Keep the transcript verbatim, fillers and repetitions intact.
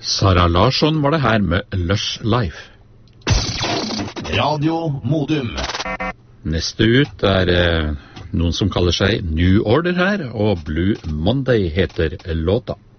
Sara Larsson var det her med Lush Life. Radio Modum. Neste ut er eh, noen som kaller seg New Order her, og Blue Monday heter låta.